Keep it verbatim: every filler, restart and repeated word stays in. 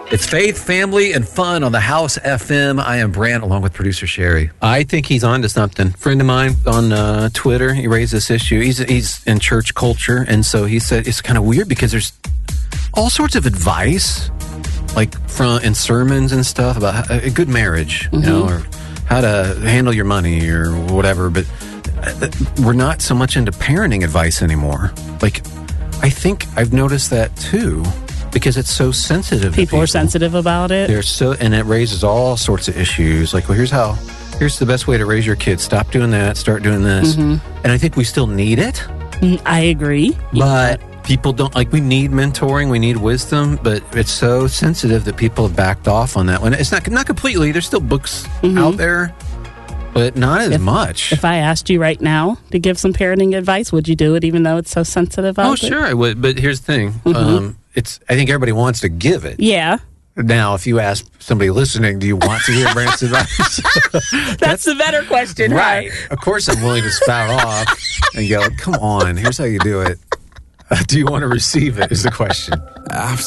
It's faith, family, and fun on the House F M. I am Brant, along with producer Sherry. I think he's on to something. Friend of mine on uh, Twitter, he raised this issue. He's he's in church culture, and so he said it's kind of weird because there's all sorts of advice, like from in sermons and stuff about a good marriage, mm-hmm. you know, or how to handle your money or whatever. But we're not so much into parenting advice anymore. Like, I think I've noticed that too. Because it's so sensitive. People, people are sensitive about it. They're so, and it raises all sorts of issues. Like, well, here's how, here's the best way to raise your kids. Stop doing that. Start doing this. Mm-hmm. And I think we still need it. I agree. But yeah. people don't, like, we need mentoring. We need wisdom. But it's so sensitive that people have backed off on that one. It's not, not completely. There's still books mm-hmm. out there. But not as if, much. If I asked you right now to give some parenting advice, would you do it even though it's so sensitive out Oh, there? sure I would. But here's the thing. Mm-hmm. Um, it's. I think everybody wants to give it. Yeah. Now, if you ask somebody listening, do you want to hear Brant's advice? That's, That's the better question, right? Huh? Of course I'm willing to spout off and go, come on, here's how you do it. Uh, do you want to receive it is the question. I've